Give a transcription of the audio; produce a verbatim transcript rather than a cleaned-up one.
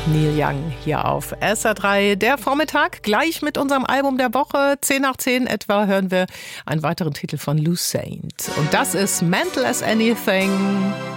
Neil Young hier auf S R drei. Der Vormittag gleich mit unserem Album der Woche. zehn nach zehn etwa hören wir einen weiteren Titel von Lou Saint. Und das ist Mental as Anything.